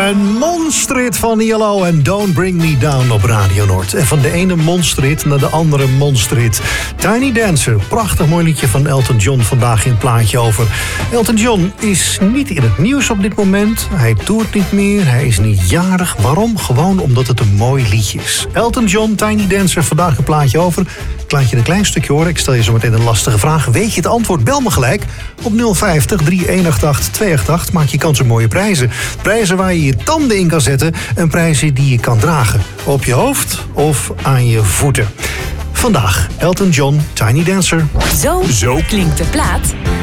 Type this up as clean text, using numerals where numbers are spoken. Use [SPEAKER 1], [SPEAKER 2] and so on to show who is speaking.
[SPEAKER 1] Een monstrit van ILO en Don't Bring Me Down op Radio Noord. En van de ene monstrit naar de andere monstrit. Tiny Dancer, prachtig mooi liedje van Elton John vandaag in het plaatje over. Elton John is niet in het nieuws op dit moment. Hij toert niet meer, hij is niet jarig. Waarom? Gewoon omdat het een mooi liedje is. Elton John, Tiny Dancer, vandaag een plaatje over. Ik laat je een klein stukje horen. Ik stel je zo meteen een lastige vraag. Weet je het antwoord? Bel me gelijk op 050 3188 288. Maak je kans op mooie prijzen. Prijzen waar je je tanden in kan zetten. En prijzen die je kan dragen. Op je hoofd of aan je voeten. Vandaag Elton John, Tiny Dancer.
[SPEAKER 2] Zo klinkt de plaat